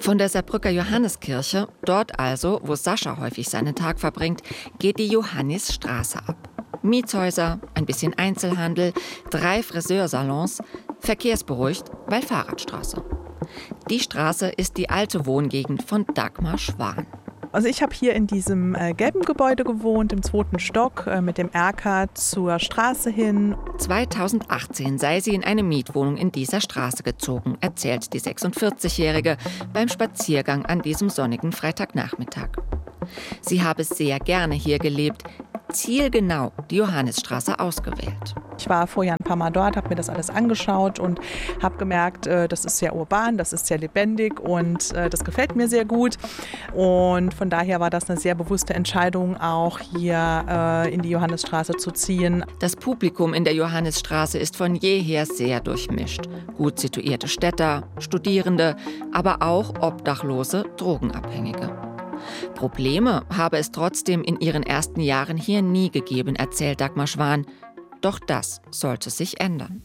Von der Saarbrücker Johanneskirche, dort also, wo Sascha häufig seinen Tag verbringt, geht die Johannisstraße ab. Mietshäuser, ein bisschen Einzelhandel, 3 Friseursalons, verkehrsberuhigt, weil Fahrradstraße. Die Straße ist die alte Wohngegend von Dagmar Schwan. Also ich habe hier in diesem gelben Gebäude gewohnt, im 2. Stock, mit dem Erker zur Straße hin. 2018 sei sie in eine Mietwohnung in dieser Straße gezogen, erzählt die 46-Jährige beim Spaziergang an diesem sonnigen Freitagnachmittag. Sie habe sehr gerne hier gelebt, zielgenau die Johannisstraße ausgewählt. Ich war vorher ein paar Mal dort, habe mir das alles angeschaut und habe gemerkt, das ist sehr urban, das ist sehr lebendig und das gefällt mir sehr gut. Und von daher war das eine sehr bewusste Entscheidung, auch hier in die Johannisstraße zu ziehen. Das Publikum in der Johannisstraße ist von jeher sehr durchmischt. Gut situierte Städter, Studierende, aber auch Obdachlose, Drogenabhängige. Probleme habe es trotzdem in ihren ersten Jahren hier nie gegeben, erzählt Dagmar Schwan. Doch das sollte sich ändern.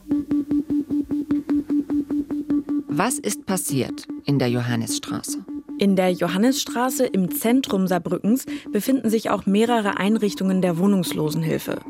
Was ist passiert in der Johannisstraße? In der Johannisstraße im Zentrum Saarbrückens befinden sich auch mehrere Einrichtungen der Wohnungslosenhilfe.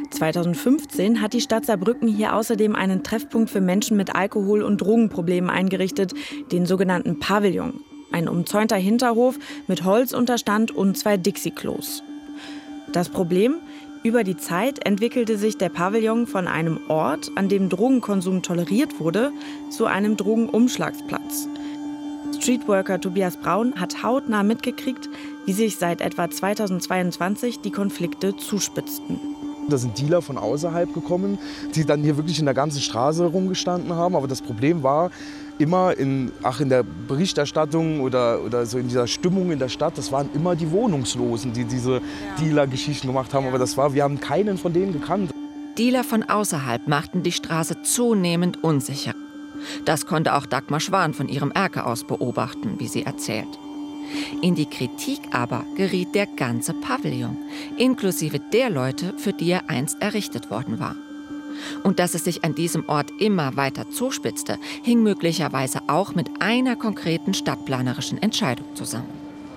2015 hat die Stadt Saarbrücken hier außerdem einen Treffpunkt für Menschen mit Alkohol- und Drogenproblemen eingerichtet, den sogenannten Pavillon. Ein umzäunter Hinterhof mit Holzunterstand und 2 Dixie-Klos. Das Problem? Über die Zeit entwickelte sich der Pavillon von einem Ort, an dem Drogenkonsum toleriert wurde, zu einem Drogenumschlagsplatz. Streetworker Tobias Braun hat hautnah mitgekriegt, wie sich seit etwa 2022 die Konflikte zuspitzten. Da sind Dealer von außerhalb gekommen, die dann hier wirklich in der ganzen Straße rumgestanden haben. Aber das Problem war immer in der Berichterstattung oder so in dieser Stimmung in der Stadt, das waren immer die Wohnungslosen, die diese Dealer-Geschichten gemacht haben. Aber wir haben keinen von denen gekannt. Dealer von außerhalb machten die Straße zunehmend unsicher. Das konnte auch Dagmar Schwan von ihrem Erker aus beobachten, wie sie erzählt. In die Kritik aber geriet der ganze Pavillon, inklusive der Leute, für die er einst errichtet worden war. Und dass es sich an diesem Ort immer weiter zuspitzte, hing möglicherweise auch mit einer konkreten stadtplanerischen Entscheidung zusammen.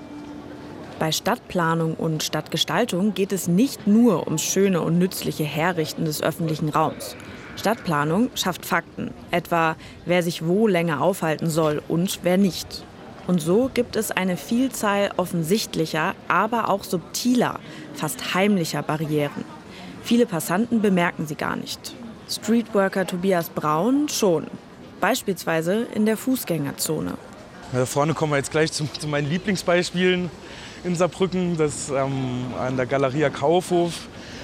Bei Stadtplanung und Stadtgestaltung geht es nicht nur ums schöne und nützliche Herrichten des öffentlichen Raums. Stadtplanung schafft Fakten, etwa wer sich wo länger aufhalten soll und wer nicht. Und so gibt es eine Vielzahl offensichtlicher, aber auch subtiler, fast heimlicher Barrieren. Viele Passanten bemerken sie gar nicht. Streetworker Tobias Braun schon. Beispielsweise in der Fußgängerzone. Da vorne kommen wir jetzt gleich zu meinen Lieblingsbeispielen in Saarbrücken. Das an der Galeria Kaufhof.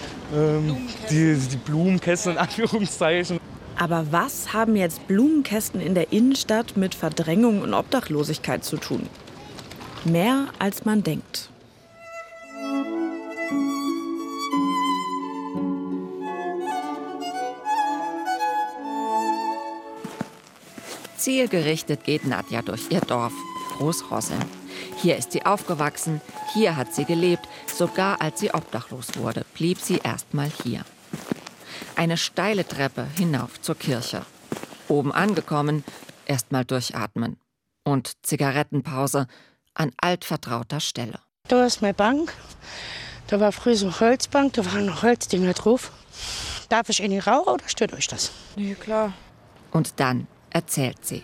Die Blumenkästen in Anführungszeichen. Aber was haben jetzt Blumenkästen in der Innenstadt mit Verdrängung und Obdachlosigkeit zu tun? Mehr als man denkt. Zielgerichtet geht Nadja durch ihr Dorf, Großrosseln. Hier ist sie aufgewachsen, hier hat sie gelebt. Sogar als sie obdachlos wurde, blieb sie erst mal hier. Eine steile Treppe hinauf zur Kirche. Oben angekommen, erst mal durchatmen. Und Zigarettenpause an altvertrauter Stelle. Da ist meine Bank. Da war früher so eine Holzbank, da waren noch Holzdinger drauf. Darf ich in die rauchen oder stört euch das? Nee, klar. Und dann erzählt sie.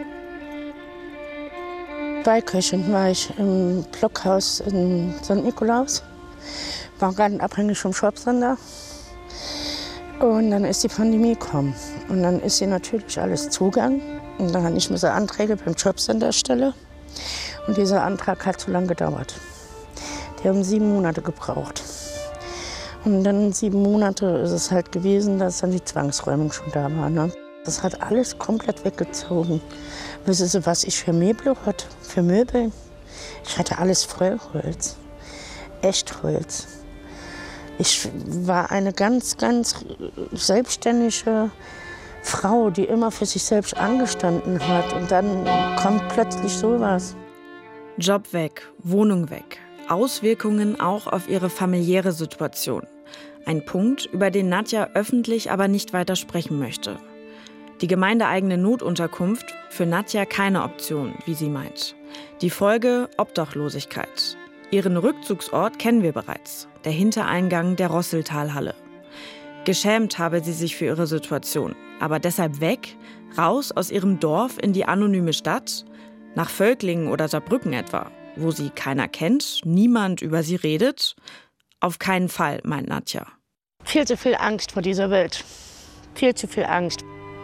Beiköchin war ich im Blockhaus in St. Nikolaus. War gar nicht abhängig vom Jobcenter. Und dann ist die Pandemie gekommen. Und dann ist sie natürlich alles zugegangen. Und dann habe ich mir so Anträge beim Jobcenter stellen. Und dieser Antrag hat zu lange gedauert. Die haben 7 Monate gebraucht. Und dann 7 Monate ist es halt gewesen, dass dann die Zwangsräumung schon da war. Ne? Das hat alles komplett weggezogen. Wissen Sie, was ich für Möbel hatte? Für Möbel? Ich hatte alles Vollholz. Echtholz. Ich war eine ganz, ganz selbstständige Frau, die immer für sich selbst angestanden hat. Und dann kommt plötzlich sowas. Job weg, Wohnung weg. Auswirkungen auch auf ihre familiäre Situation. Ein Punkt, über den Nadja öffentlich aber nicht weiter sprechen möchte. Die gemeindeeigene Notunterkunft für Nadja keine Option, wie sie meint. Die Folge Obdachlosigkeit. Ihren Rückzugsort kennen wir bereits, der Hintereingang der Rosseltalhalle. Geschämt habe sie sich für ihre Situation, aber deshalb weg, raus aus ihrem Dorf in die anonyme Stadt, nach Völklingen oder Saarbrücken etwa, wo sie keiner kennt, niemand über sie redet. Auf keinen Fall, meint Nadja. Viel zu viel Angst vor dieser Welt. Viel zu viel Angst.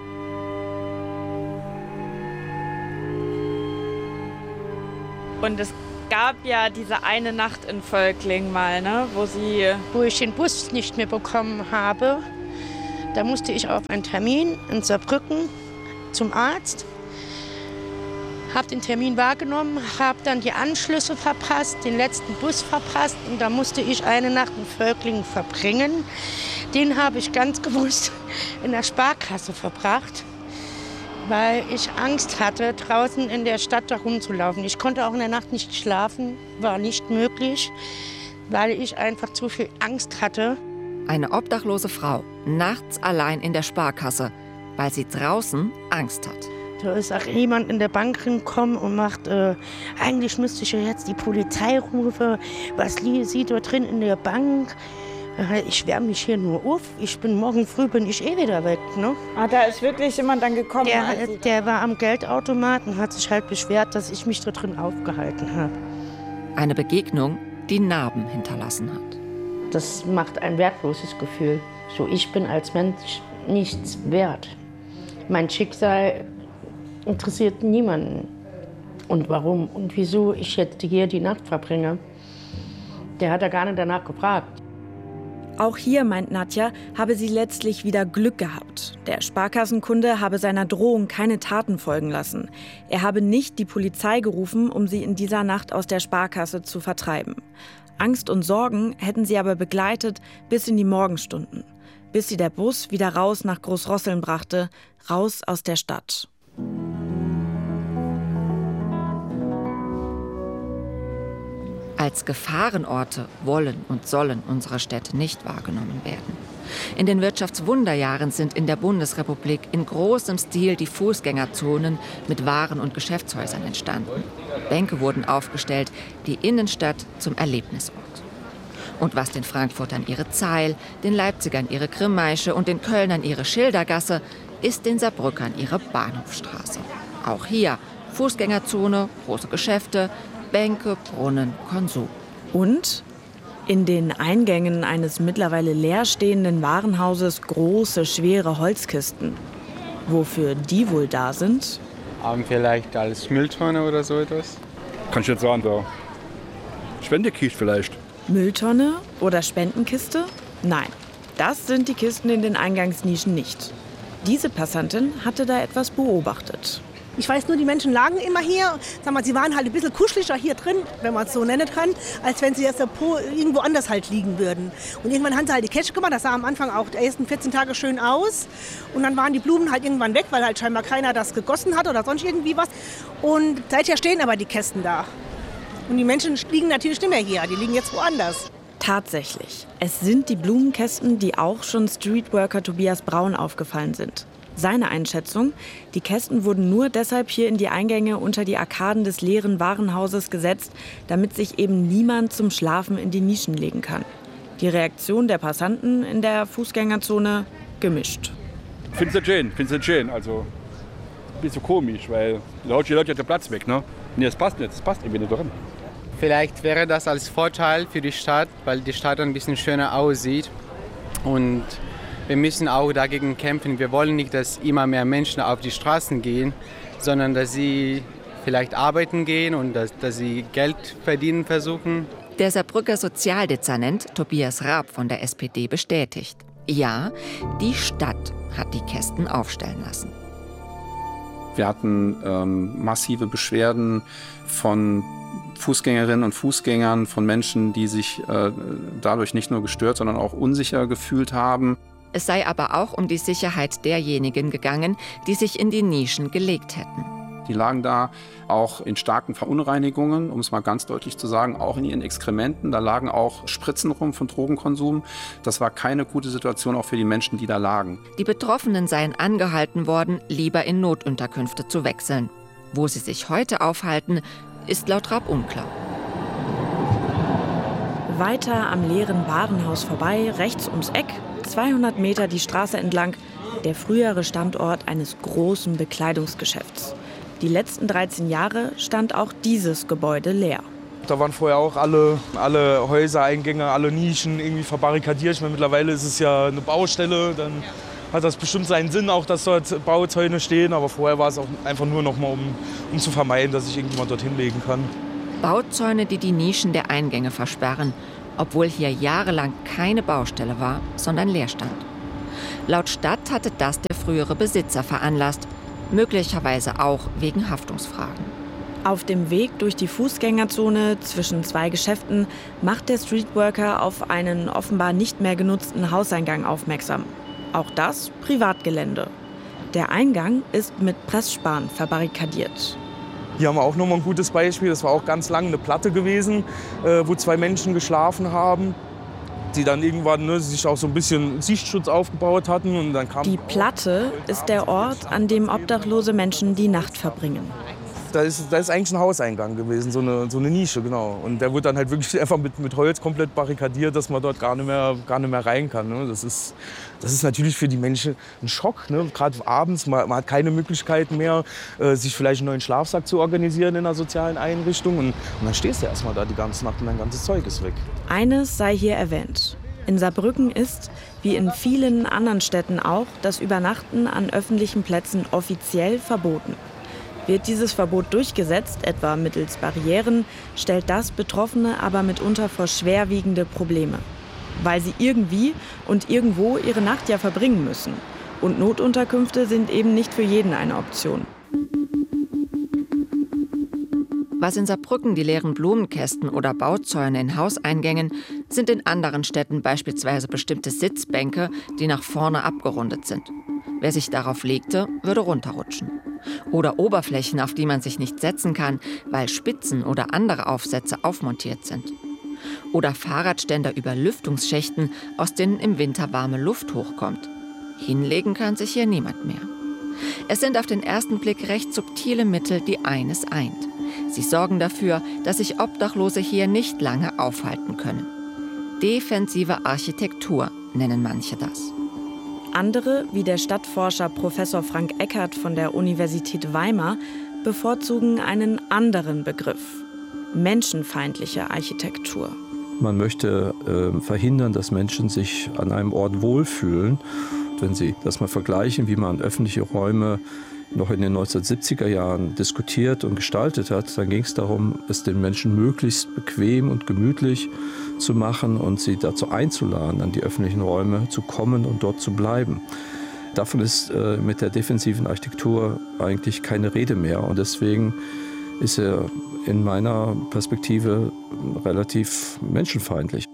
Und es gab ja diese eine Nacht in Völklingen mal, ne, wo ich den Bus nicht mehr bekommen habe. Da musste ich auf einen Termin in Saarbrücken zum Arzt. Habe den Termin wahrgenommen, habe dann die Anschlüsse verpasst, den letzten Bus verpasst. Und da musste ich eine Nacht in Völklingen verbringen. Den habe ich ganz gewusst in der Sparkasse verbracht, weil ich Angst hatte, draußen in der Stadt da rumzulaufen. Ich konnte auch in der Nacht nicht schlafen, war nicht möglich, weil ich einfach zu viel Angst hatte. Eine obdachlose Frau, nachts allein in der Sparkasse, weil sie draußen Angst hat. Da ist auch jemand in der Bank hingekommen und macht, eigentlich müsste ich ja jetzt die Polizei rufen, was sieht dort drin in der Bank? Ich wärme mich hier nur auf, morgen früh bin ich wieder weg. Ne? Ah, da ist wirklich jemand dann gekommen? Der war am Geldautomaten, hat sich halt beschwert, dass ich mich da drin aufgehalten habe. Eine Begegnung, die Narben hinterlassen hat. Das macht ein wertloses Gefühl. So, ich bin als Mensch nichts wert. Mein Schicksal interessiert niemanden. Und warum und wieso ich jetzt hier die Nacht verbringe, der hat ja gar nicht danach gefragt. Auch hier, meint Nadja, habe sie letztlich wieder Glück gehabt. Der Sparkassenkunde habe seiner Drohung keine Taten folgen lassen. Er habe nicht die Polizei gerufen, um sie in dieser Nacht aus der Sparkasse zu vertreiben. Angst und Sorgen hätten sie aber begleitet bis in die Morgenstunden, bis sie der Bus wieder raus nach Großrosseln brachte, raus aus der Stadt. Als Gefahrenorte wollen und sollen unsere Städte nicht wahrgenommen werden. In den Wirtschaftswunderjahren sind in der Bundesrepublik in großem Stil die Fußgängerzonen mit Waren- und Geschäftshäusern entstanden. Bänke wurden aufgestellt, die Innenstadt zum Erlebnisort. Und was den Frankfurtern ihre Zeil, den Leipzigern ihre Grimmaische und den Kölnern ihre Schildergasse, ist den Saarbrückern ihre Bahnhofstraße. Auch hier Fußgängerzone, große Geschäfte, Bänke, Brunnen, Konsum. Und in den Eingängen eines mittlerweile leerstehenden Warenhauses große, schwere Holzkisten. Wofür die wohl da sind? Vielleicht als Mülltonne oder so etwas? Kann ich nicht sagen, da. Spendekiste vielleicht. Mülltonne oder Spendenkiste? Nein, das sind die Kisten in den Eingangsnischen nicht. Diese Passantin hatte da etwas beobachtet. Ich weiß nur, die Menschen lagen immer hier. Sag mal, sie waren halt ein bisschen kuscheliger hier drin, wenn man es so nennen kann, als wenn sie jetzt irgendwo anders halt liegen würden. Und irgendwann haben sie halt die Kätsch gemacht. Das sah am Anfang auch die ersten 14 Tage schön aus. Und dann waren die Blumen halt irgendwann weg, weil halt scheinbar keiner das gegossen hat oder sonst irgendwie was. Und seither stehen aber die Kästen da. Und die Menschen liegen natürlich nicht mehr hier. Die liegen jetzt woanders. Tatsächlich. Es sind die Blumenkästen, die auch schon Streetworker Tobias Braun aufgefallen sind. Seine Einschätzung, die Kästen wurden nur deshalb hier in die Eingänge unter die Arkaden des leeren Warenhauses gesetzt, damit sich eben niemand zum Schlafen in die Nischen legen kann. Die Reaktion der Passanten in der Fußgängerzone gemischt. Findest du schön, also ein bisschen komisch, weil die Leute hat den Platz weg, ne? Nee, das passt nicht, das passt irgendwie nicht drin. Vielleicht wäre das als Vorteil für die Stadt, weil die Stadt ein bisschen schöner aussieht. Und wir müssen auch dagegen kämpfen. Wir wollen nicht, dass immer mehr Menschen auf die Straßen gehen, sondern dass sie vielleicht arbeiten gehen und dass sie Geld verdienen versuchen. Der Saarbrücker Sozialdezernent Tobias Raab von der SPD bestätigt: Ja, die Stadt hat die Kästen aufstellen lassen. Wir hatten massive Beschwerden von Fußgängerinnen und Fußgängern, von Menschen, die sich dadurch nicht nur gestört, sondern auch unsicher gefühlt haben. Es sei aber auch um die Sicherheit derjenigen gegangen, die sich in die Nischen gelegt hätten. Die lagen da auch in starken Verunreinigungen, um es mal ganz deutlich zu sagen, auch in ihren Exkrementen. Da lagen auch Spritzen rum von Drogenkonsum. Das war keine gute Situation auch für die Menschen, die da lagen. Die Betroffenen seien angehalten worden, lieber in Notunterkünfte zu wechseln. Wo sie sich heute aufhalten, ist laut Raab unklar. Weiter am leeren Warenhaus vorbei, rechts ums Eck, 200 Meter die Straße entlang, der frühere Standort eines großen Bekleidungsgeschäfts. Die letzten 13 Jahre stand auch dieses Gebäude leer. Da waren vorher auch alle Häusereingänge, alle Nischen irgendwie verbarrikadiert. Ich meine, mittlerweile ist es ja eine Baustelle, dann hat das bestimmt seinen Sinn auch, dass dort Bauzäune stehen. Aber vorher war es auch einfach nur noch mal, um zu vermeiden, dass sich irgendjemand dorthin legen kann. Bauzäune, die die Nischen der Eingänge versperren, obwohl hier jahrelang keine Baustelle war, sondern Leerstand. Laut Stadt hatte das der frühere Besitzer veranlasst, möglicherweise auch wegen Haftungsfragen. Auf dem Weg durch die Fußgängerzone zwischen zwei Geschäften macht der Streetworker auf einen offenbar nicht mehr genutzten Hauseingang aufmerksam. Auch das Privatgelände. Der Eingang ist mit Pressspan verbarrikadiert. Hier haben wir auch nochmal ein gutes Beispiel. Das war auch ganz lange eine Platte gewesen, wo zwei Menschen geschlafen haben, die dann irgendwann sich auch so ein bisschen Sichtschutz aufgebaut hatten. Und dann kam die Platte ist der Ort, an dem obdachlose Menschen die Nacht verbringen. Da ist eigentlich ein Hauseingang gewesen, so eine Nische, genau. Und der wurde dann halt wirklich einfach mit Holz komplett barrikadiert, dass man dort gar nicht mehr rein kann. Ne? Das ist natürlich für die Menschen ein Schock. Ne? Gerade abends, man hat keine Möglichkeiten mehr, sich vielleicht einen neuen Schlafsack zu organisieren in einer sozialen Einrichtung. Und dann stehst du erst mal da die ganze Nacht und dein ganzes Zeug ist weg. Eines sei hier erwähnt. In Saarbrücken ist, wie in vielen anderen Städten auch, das Übernachten an öffentlichen Plätzen offiziell verboten. Wird dieses Verbot durchgesetzt, etwa mittels Barrieren, stellt das Betroffene aber mitunter vor schwerwiegende Probleme. Weil sie irgendwie und irgendwo ihre Nacht ja verbringen müssen. Und Notunterkünfte sind eben nicht für jeden eine Option. Was in Saarbrücken die leeren Blumenkästen oder Bauzäune in Hauseingängen sind in anderen Städten beispielsweise bestimmte Sitzbänke, die nach vorne abgerundet sind. Wer sich darauf legte, würde runterrutschen. Oder Oberflächen, auf die man sich nicht setzen kann, weil Spitzen oder andere Aufsätze aufmontiert sind. Oder Fahrradständer über Lüftungsschächten, aus denen im Winter warme Luft hochkommt. Hinlegen kann sich hier niemand mehr. Es sind auf den ersten Blick recht subtile Mittel, die eines eint. Sie sorgen dafür, dass sich Obdachlose hier nicht lange aufhalten können. Defensive Architektur nennen manche das. Andere, wie der Stadtforscher Professor Frank Eckert von der Universität Weimar, bevorzugen einen anderen Begriff: menschenfeindliche Architektur. Man möchte verhindern, dass Menschen sich an einem Ort wohlfühlen. Wenn Sie das mal vergleichen, wie man öffentliche Räume noch in den 1970er Jahren diskutiert und gestaltet hat, dann ging es darum, es den Menschen möglichst bequem und gemütlich zu machen und sie dazu einzuladen, an die öffentlichen Räume zu kommen und dort zu bleiben. Davon ist mit der defensiven Architektur eigentlich keine Rede mehr. Und deswegen ist er in meiner Perspektive relativ menschenfeindlich.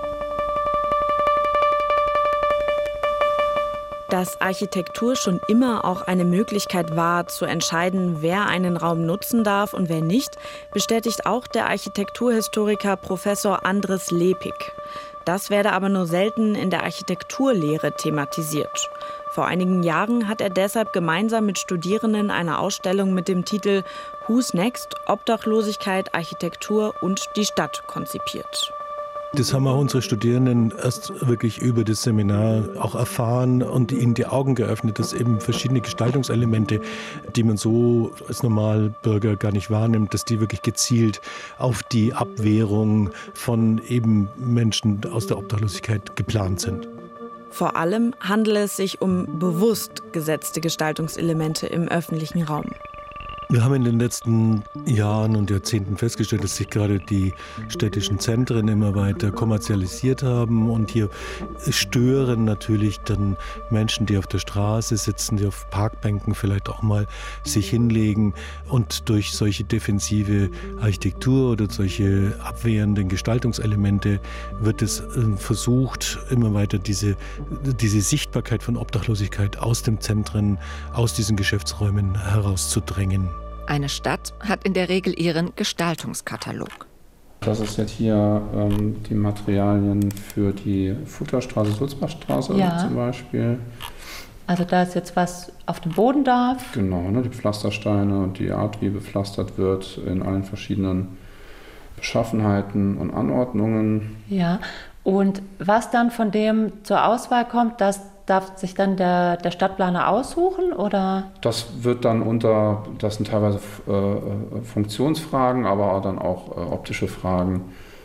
Dass Architektur schon immer auch eine Möglichkeit war, zu entscheiden, wer einen Raum nutzen darf und wer nicht, bestätigt auch der Architekturhistoriker Professor Andres Lepik. Das werde aber nur selten in der Architekturlehre thematisiert. Vor einigen Jahren hat er deshalb gemeinsam mit Studierenden eine Ausstellung mit dem Titel Who's Next? Obdachlosigkeit, Architektur und die Stadt konzipiert. Das haben auch unsere Studierenden erst wirklich über das Seminar auch erfahren und ihnen die Augen geöffnet, dass eben verschiedene Gestaltungselemente, die man so als Normalbürger gar nicht wahrnimmt, dass die wirklich gezielt auf die Abwehrung von eben Menschen aus der Obdachlosigkeit geplant sind. Vor allem handelt es sich um bewusst gesetzte Gestaltungselemente im öffentlichen Raum. Wir haben in den letzten Jahren und Jahrzehnten festgestellt, dass sich gerade die städtischen Zentren immer weiter kommerzialisiert haben und hier stören natürlich dann Menschen, die auf der Straße sitzen, die auf Parkbänken vielleicht auch mal sich hinlegen, und durch solche defensive Architektur oder solche abwehrenden Gestaltungselemente wird es versucht, immer weiter diese Sichtbarkeit von Obdachlosigkeit aus den Zentren, aus diesen Geschäftsräumen herauszudrängen. Eine Stadt hat in der Regel ihren Gestaltungskatalog. Das ist jetzt hier die Materialien für die Futterstraße, Sulzbachstraße zum Beispiel. Also da ist jetzt was auf dem Boden darf? Genau, ne, die Pflastersteine und die Art, wie bepflastert wird, in allen verschiedenen Beschaffenheiten und Anordnungen. Ja, und was dann von dem zur Auswahl kommt, das darf sich dann der Stadtplaner aussuchen, oder? Das wird dann das sind teilweise Funktionsfragen, aber dann auch optische Fragen.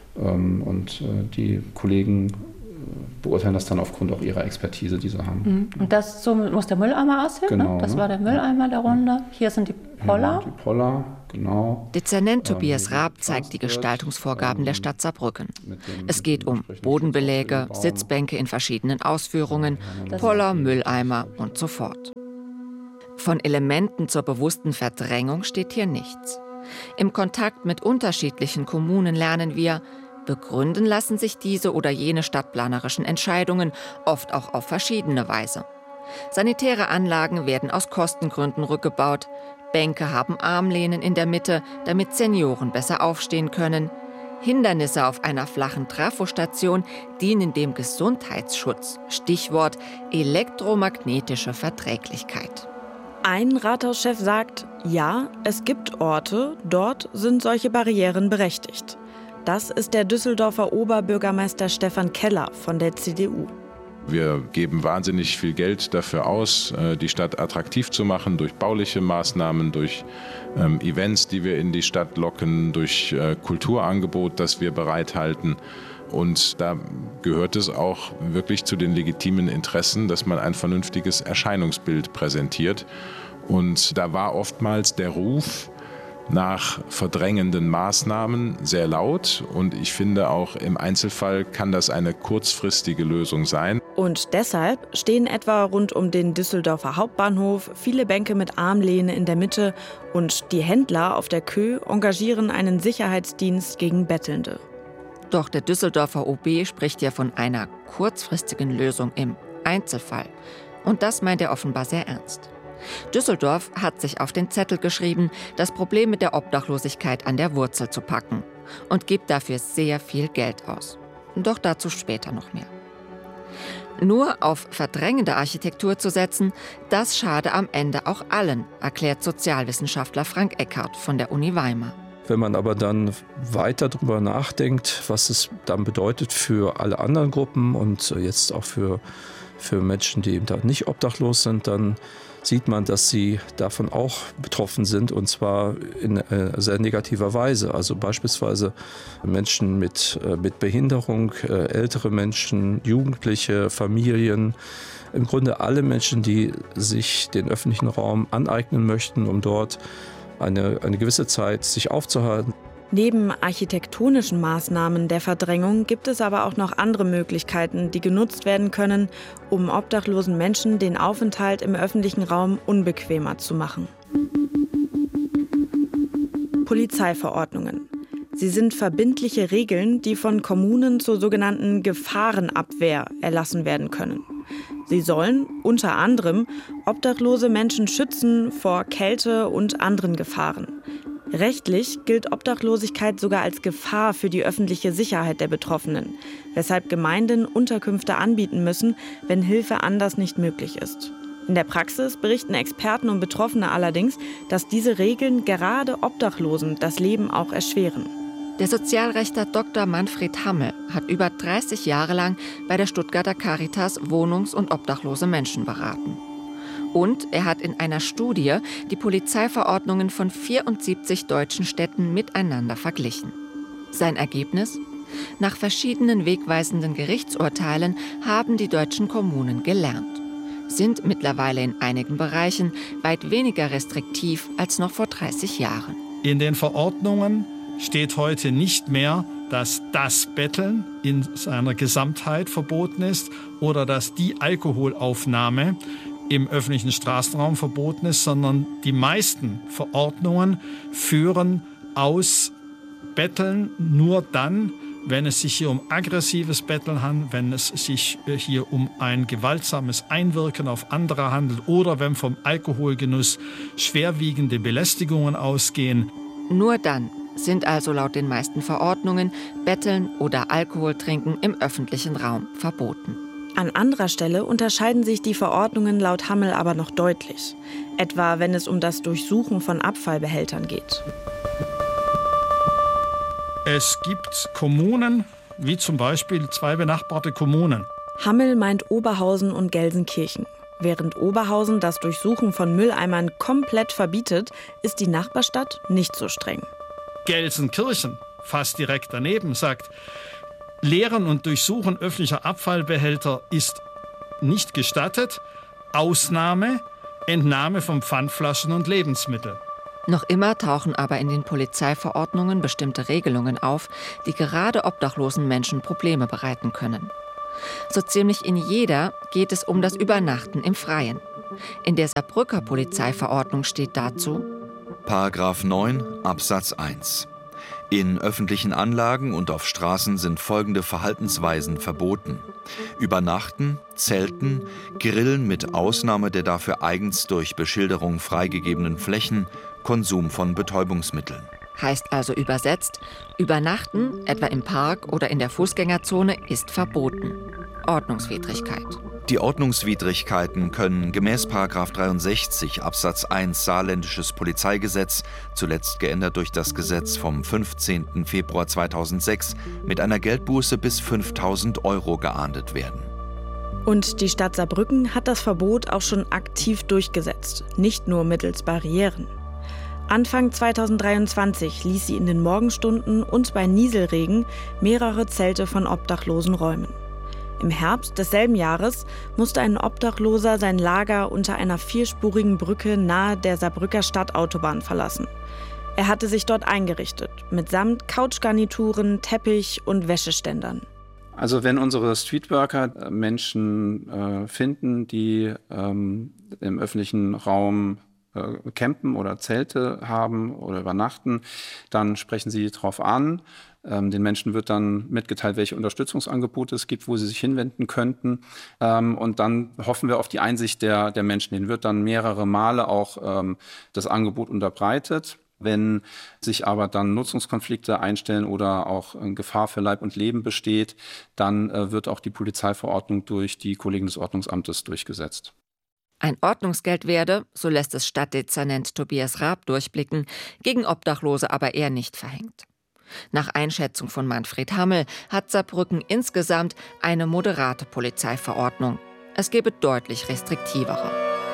Und die Kollegen beurteilen das dann aufgrund auch ihrer Expertise, die sie haben. Und so muss der Mülleimer aussehen, genau, ne? Das war der Mülleimer darunter. Hier sind die Poller. Ja, die Poller, genau. Dezernent Tobias Raab zeigt die Gestaltungsvorgaben der Stadt Saarbrücken. Es geht um Bodenbeläge, Sitzbänke in verschiedenen Ausführungen, Poller, Mülleimer und so fort. Von Elementen zur bewussten Verdrängung steht hier nichts. Im Kontakt mit unterschiedlichen Kommunen lernen wir, begründen lassen sich diese oder jene stadtplanerischen Entscheidungen oft auch auf verschiedene Weise. Sanitäre Anlagen werden aus Kostengründen rückgebaut, Bänke haben Armlehnen in der Mitte, damit Senioren besser aufstehen können. Hindernisse auf einer flachen Trafostation dienen dem Gesundheitsschutz. Stichwort elektromagnetische Verträglichkeit. Ein Rathauschef sagt, ja, es gibt Orte, dort sind solche Barrieren berechtigt. Das ist der Düsseldorfer Oberbürgermeister Stefan Keller von der CDU. Wir geben wahnsinnig viel Geld dafür aus, die Stadt attraktiv zu machen, durch bauliche Maßnahmen, durch Events, die wir in die Stadt locken, durch Kulturangebot, das wir bereithalten. Und da gehört es auch wirklich zu den legitimen Interessen, dass man ein vernünftiges Erscheinungsbild präsentiert. Und da war oftmals der Ruf nach verdrängenden Maßnahmen sehr laut. Und ich finde auch im Einzelfall kann das eine kurzfristige Lösung sein. Und deshalb stehen etwa rund um den Düsseldorfer Hauptbahnhof viele Bänke mit Armlehne in der Mitte und die Händler auf der Kö engagieren einen Sicherheitsdienst gegen Bettelnde. Doch der Düsseldorfer OB spricht ja von einer kurzfristigen Lösung im Einzelfall. Und das meint er offenbar sehr ernst. Düsseldorf hat sich auf den Zettel geschrieben, das Problem mit der Obdachlosigkeit an der Wurzel zu packen und gibt dafür sehr viel Geld aus. Doch dazu später noch mehr. Nur auf verdrängende Architektur zu setzen, das schade am Ende auch allen, erklärt Sozialwissenschaftler Frank Eckhardt von der Uni Weimar. Wenn man aber dann weiter darüber nachdenkt, was es dann bedeutet für alle anderen Gruppen und jetzt auch für Menschen, die eben da nicht obdachlos sind, dann sieht man, dass sie davon auch betroffen sind, und zwar in sehr negativer Weise. Also beispielsweise Menschen mit Behinderung, ältere Menschen, Jugendliche, Familien, im Grunde alle Menschen, die sich den öffentlichen Raum aneignen möchten, um dort eine gewisse Zeit sich aufzuhalten. Neben architektonischen Maßnahmen der Verdrängung gibt es aber auch noch andere Möglichkeiten, die genutzt werden können, um obdachlosen Menschen den Aufenthalt im öffentlichen Raum unbequemer zu machen. Polizeiverordnungen. Sie sind verbindliche Regeln, die von Kommunen zur sogenannten Gefahrenabwehr erlassen werden können. Sie sollen unter anderem obdachlose Menschen schützen vor Kälte und anderen Gefahren. Rechtlich gilt Obdachlosigkeit sogar als Gefahr für die öffentliche Sicherheit der Betroffenen, weshalb Gemeinden Unterkünfte anbieten müssen, wenn Hilfe anders nicht möglich ist. In der Praxis berichten Experten und Betroffene allerdings, dass diese Regeln gerade Obdachlosen das Leben auch erschweren. Der Sozialrechtler Dr. Manfred Hammel hat über 30 Jahre lang bei der Stuttgarter Caritas wohnungs- und obdachlose Menschen beraten. Und er hat in einer Studie die Polizeiverordnungen von 74 deutschen Städten miteinander verglichen. Sein Ergebnis? Nach verschiedenen wegweisenden Gerichtsurteilen haben die deutschen Kommunen gelernt, sind mittlerweile in einigen Bereichen weit weniger restriktiv als noch vor 30 Jahren. In den Verordnungen steht heute nicht mehr, dass das Betteln in seiner Gesamtheit verboten ist oder dass die Alkoholaufnahme im öffentlichen Straßenraum verboten ist, sondern die meisten Verordnungen führen aus Betteln nur dann, wenn es sich hier um aggressives Betteln handelt, wenn es sich hier um ein gewaltsames Einwirken auf andere handelt oder wenn vom Alkoholgenuss schwerwiegende Belästigungen ausgehen. Nur dann sind also laut den meisten Verordnungen Betteln oder Alkohol trinken im öffentlichen Raum verboten. An anderer Stelle unterscheiden sich die Verordnungen laut Hammel aber noch deutlich. Etwa wenn es um das Durchsuchen von Abfallbehältern geht. Es gibt Kommunen, wie zum Beispiel 2 benachbarte Kommunen. Hammel meint Oberhausen und Gelsenkirchen. Während Oberhausen das Durchsuchen von Mülleimern komplett verbietet, ist die Nachbarstadt nicht so streng. Gelsenkirchen, fast direkt daneben, sagt, Leeren und Durchsuchen öffentlicher Abfallbehälter ist nicht gestattet. Ausnahme, Entnahme von Pfandflaschen und Lebensmitteln. Noch immer tauchen aber in den Polizeiverordnungen bestimmte Regelungen auf, die gerade obdachlosen Menschen Probleme bereiten können. So ziemlich in jeder geht es um das Übernachten im Freien. In der Saarbrücker Polizeiverordnung steht dazu: Paragraph 9 Absatz 1. In öffentlichen Anlagen und auf Straßen sind folgende Verhaltensweisen verboten: Übernachten, Zelten, Grillen mit Ausnahme der dafür eigens durch Beschilderung freigegebenen Flächen, Konsum von Betäubungsmitteln. Heißt also übersetzt, Übernachten, etwa im Park oder in der Fußgängerzone, ist verboten. Ordnungswidrigkeit. Die Ordnungswidrigkeiten können gemäß § 63 Absatz 1 Saarländisches Polizeigesetz, zuletzt geändert durch das Gesetz vom 15. Februar 2006, mit einer Geldbuße bis 5.000 € geahndet werden. Und die Stadt Saarbrücken hat das Verbot auch schon aktiv durchgesetzt, nicht nur mittels Barrieren. Anfang 2023 ließ sie in den Morgenstunden und bei Nieselregen mehrere Zelte von Obdachlosen räumen. Im Herbst desselben Jahres musste ein Obdachloser sein Lager unter einer 4-spurigen Brücke nahe der Saarbrücker Stadtautobahn verlassen. Er hatte sich dort eingerichtet, mitsamt Couchgarnituren, Teppich und Wäscheständern. Also wenn unsere Streetworker Menschen finden, die im öffentlichen Raum campen oder Zelte haben oder übernachten, dann sprechen sie darauf an. Den Menschen wird dann mitgeteilt, welche Unterstützungsangebote es gibt, wo sie sich hinwenden könnten. Und dann hoffen wir auf die Einsicht der Menschen. Denen wird dann mehrere Male auch das Angebot unterbreitet. Wenn sich aber dann Nutzungskonflikte einstellen oder auch Gefahr für Leib und Leben besteht, dann wird auch die Polizeiverordnung durch die Kollegen des Ordnungsamtes durchgesetzt. Ein Ordnungsgeld werde, so lässt es Stadtdezernent Tobias Raab durchblicken, gegen Obdachlose aber eher nicht verhängt. Nach Einschätzung von Manfred Hammel hat Saarbrücken insgesamt eine moderate Polizeiverordnung. Es gebe deutlich restriktivere.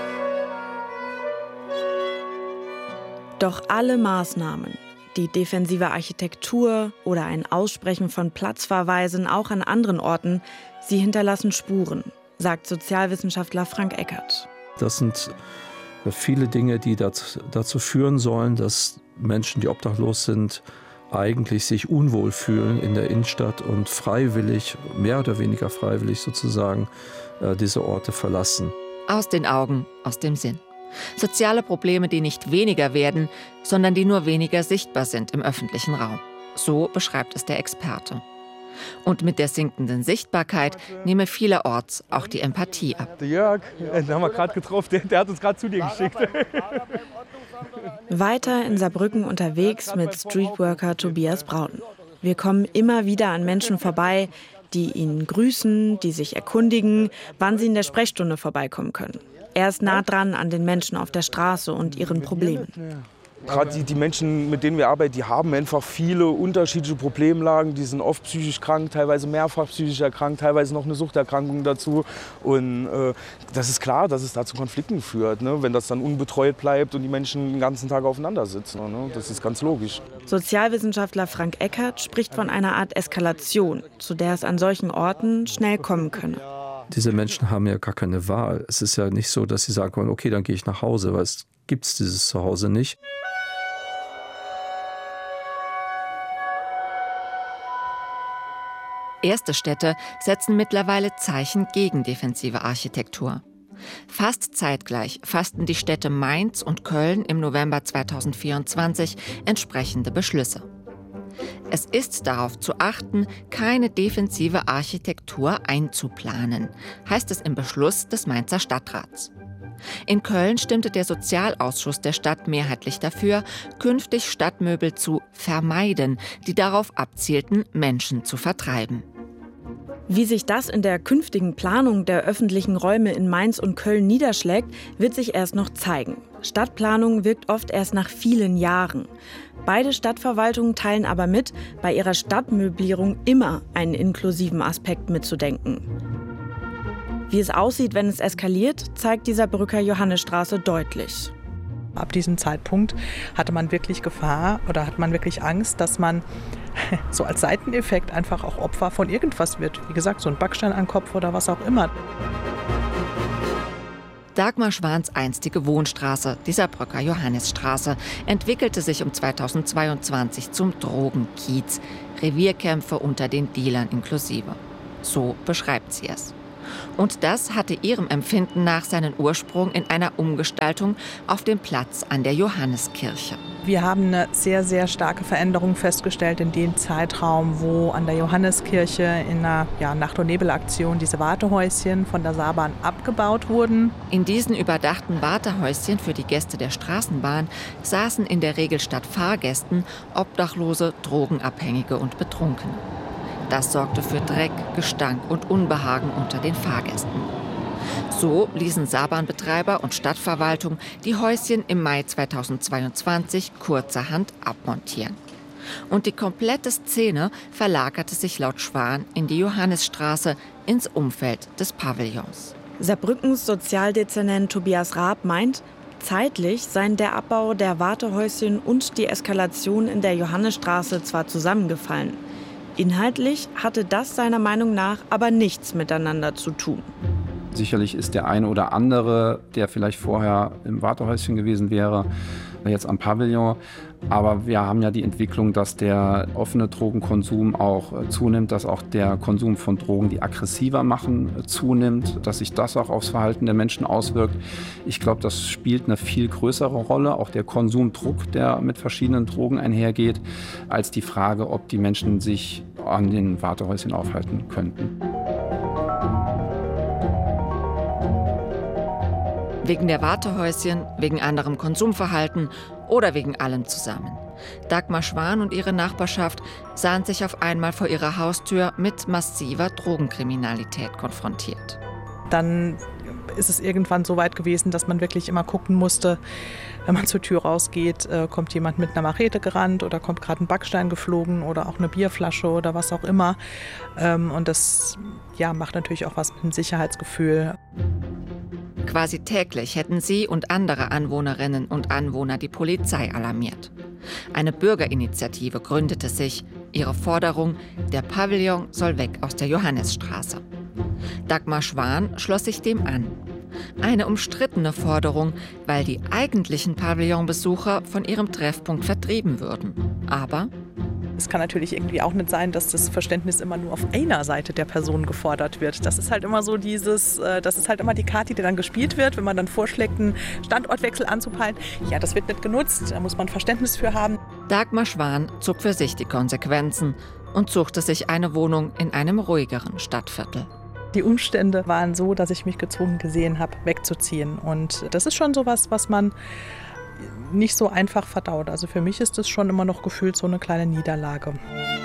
Doch alle Maßnahmen, die defensive Architektur oder ein Aussprechen von Platzverweisen auch an anderen Orten, sie hinterlassen Spuren, sagt Sozialwissenschaftler Frank Eckert. Das sind viele Dinge, die dazu führen sollen, dass Menschen, die obdachlos sind, eigentlich sich unwohl fühlen in der Innenstadt und freiwillig, mehr oder weniger freiwillig sozusagen, diese Orte verlassen. Aus den Augen, aus dem Sinn. Soziale Probleme, die nicht weniger werden, sondern die nur weniger sichtbar sind im öffentlichen Raum. So beschreibt es der Experte. Und mit der sinkenden Sichtbarkeit nehme vielerorts auch die Empathie ab. Der Jörg, den haben wir gerade getroffen, der hat uns gerade zu dir geschickt. Weiter in Saarbrücken unterwegs mit Streetworker Tobias Braun. Wir kommen immer wieder an Menschen vorbei, die ihn grüßen, die sich erkundigen, wann sie in der Sprechstunde vorbeikommen können. Er ist nah dran an den Menschen auf der Straße und ihren Problemen. Gerade die Menschen, mit denen wir arbeiten, die haben einfach viele unterschiedliche Problemlagen. Die sind oft psychisch krank, teilweise mehrfach psychisch erkrankt, teilweise noch eine Suchterkrankung dazu. Und das ist klar, dass es da zu Konflikten führt, ne? Wenn das dann unbetreut bleibt und die Menschen den ganzen Tag aufeinander sitzen. Ne? Das ist ganz logisch. Sozialwissenschaftler Frank Eckert spricht von einer Art Eskalation, zu der es an solchen Orten schnell kommen könne. Diese Menschen haben ja gar keine Wahl. Es ist ja nicht so, dass sie sagen können, okay, dann gehe ich nach Hause, weil es gibt dieses Zuhause nicht. Erste Städte setzen mittlerweile Zeichen gegen defensive Architektur. Fast zeitgleich fassten die Städte Mainz und Köln im November 2024 entsprechende Beschlüsse. Es ist darauf zu achten, keine defensive Architektur einzuplanen, heißt es im Beschluss des Mainzer Stadtrats. In Köln stimmte der Sozialausschuss der Stadt mehrheitlich dafür, künftig Stadtmöbel zu vermeiden, die darauf abzielten, Menschen zu vertreiben. Wie sich das in der künftigen Planung der öffentlichen Räume in Mainz und Köln niederschlägt, wird sich erst noch zeigen. Stadtplanung wirkt oft erst nach vielen Jahren. Beide Stadtverwaltungen teilen aber mit, bei ihrer Stadtmöblierung immer einen inklusiven Aspekt mitzudenken. Wie es aussieht, wenn es eskaliert, zeigt die Saarbrücker Johannisstraße deutlich. Ab diesem Zeitpunkt hatte man wirklich Gefahr oder hat man wirklich Angst, dass man so als Seiteneffekt einfach auch Opfer von irgendwas wird. Wie gesagt, so ein Backstein an den Kopf oder was auch immer. Dagmar Schwans einstige Wohnstraße, die Saarbrücker Johannisstraße, entwickelte sich um 2022 zum Drogenkiez. Revierkämpfe unter den Dealern inklusive. So beschreibt sie es. Und das hatte ihrem Empfinden nach seinen Ursprung in einer Umgestaltung auf dem Platz an der Johanneskirche. Wir haben eine sehr, sehr starke Veränderung festgestellt in dem Zeitraum, wo an der Johanneskirche in einer Nacht- und Nebelaktion diese Wartehäuschen von der Saarbahn abgebaut wurden. In diesen überdachten Wartehäuschen für die Gäste der Straßenbahn saßen in der Regel statt Fahrgästen Obdachlose, Drogenabhängige und Betrunkene. Das sorgte für Dreck, Gestank und Unbehagen unter den Fahrgästen. So ließen Saarbahnbetreiber und Stadtverwaltung die Häuschen im Mai 2022 kurzerhand abmontieren. Und die komplette Szene verlagerte sich laut Schwan in die Johannisstraße, ins Umfeld des Pavillons. Saarbrückens Sozialdezernent Tobias Raab meint, zeitlich seien der Abbau der Wartehäuschen und die Eskalation in der Johannisstraße zwar zusammengefallen. Inhaltlich hatte das seiner Meinung nach aber nichts miteinander zu tun. Sicherlich ist der eine oder andere, der vielleicht vorher im Wartehäuschen gewesen wäre, jetzt am Pavillon. Aber wir haben ja die Entwicklung, dass der offene Drogenkonsum auch zunimmt, dass auch der Konsum von Drogen, die aggressiver machen, zunimmt, dass sich das auch aufs Verhalten der Menschen auswirkt. Ich glaube, das spielt eine viel größere Rolle, auch der Konsumdruck, der mit verschiedenen Drogen einhergeht, als die Frage, ob die Menschen sich an den Wartehäuschen aufhalten könnten. Wegen der Wartehäuschen, wegen anderem Konsumverhalten oder wegen allem zusammen. Dagmar Schwan und ihre Nachbarschaft sahen sich auf einmal vor ihrer Haustür mit massiver Drogenkriminalität konfrontiert. Dann ist es irgendwann so weit gewesen, dass man wirklich immer gucken musste, wenn man zur Tür rausgeht, kommt jemand mit einer Machete gerannt oder kommt gerade ein Backstein geflogen oder auch eine Bierflasche oder was auch immer. Und das macht natürlich auch was mit dem Sicherheitsgefühl. Quasi täglich hätten sie und andere Anwohnerinnen und Anwohner die Polizei alarmiert. Eine Bürgerinitiative gründete sich. Ihre Forderung, der Pavillon soll weg aus der Johannisstraße. Dagmar Schwan schloss sich dem an. Eine umstrittene Forderung, weil die eigentlichen Pavillonbesucher von ihrem Treffpunkt vertrieben würden. Aber es kann natürlich irgendwie auch nicht sein, dass das Verständnis immer nur auf einer Seite der Person gefordert wird. Das ist halt immer so das ist halt immer die Karte, die dann gespielt wird, wenn man dann vorschlägt, einen Standortwechsel anzupeilen. Ja, das wird nicht genutzt, da muss man Verständnis für haben. Dagmar Schwan zog für sich die Konsequenzen und suchte sich eine Wohnung in einem ruhigeren Stadtviertel. Die Umstände waren so, dass ich mich gezwungen gesehen habe, wegzuziehen. Und das ist schon sowas, was man nicht so einfach verdaut. Also für mich ist es schon immer noch gefühlt so eine kleine Niederlage.